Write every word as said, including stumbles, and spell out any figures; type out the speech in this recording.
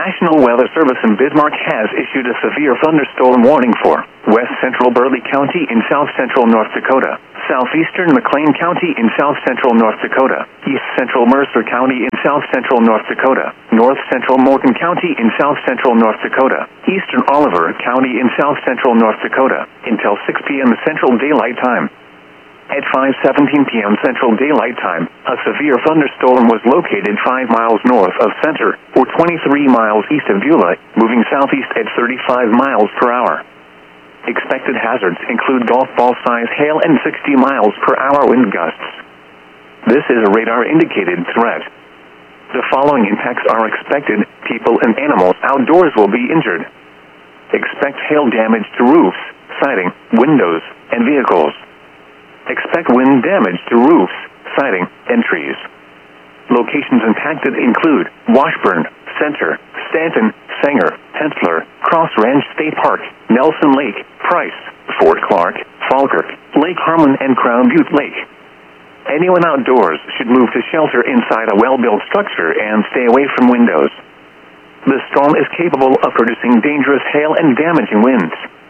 National Weather Service in Bismarck has issued a severe thunderstorm warning for west central Burleigh County in south central North Dakota, southeastern McLean County in south central North Dakota, east central Mercer County in south central North Dakota, north central Morton County in south central North Dakota, eastern Oliver County in south central North Dakota, until six p.m. Central Daylight Time. At five seventeen p.m. Central Daylight Time, a severe thunderstorm was located five miles north of Center, or twenty-three miles east of Beulah, moving southeast at thirty-five miles per hour. Expected hazards include golf ball-size hail and sixty miles per hour wind gusts. This is a radar-indicated threat. The following impacts are expected: people and animals outdoors will be injured. Expect hail damage to roofs, siding, windows, and vehicles. Expect wind damage to roofs, siding, and trees. Locations impacted include Washburn, Center, Stanton, Sanger, Hensler, Cross Ranch State Park, Nelson Lake, Price, Fort Clark, Falkirk, Lake Harmon, and Crown Butte Lake. Anyone outdoors should move to shelter inside a well-built structure and stay away from windows. The storm is capable of producing dangerous hail and damaging winds.